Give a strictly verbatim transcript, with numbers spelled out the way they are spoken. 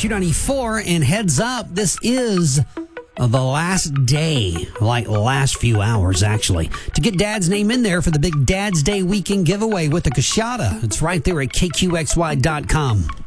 Q ninety-four, and heads up, this is the last day, like last few hours, actually, to get Dad's name in there for the big Dad's Day weekend giveaway with the Kashada. It's right there at K Q X Y dot com.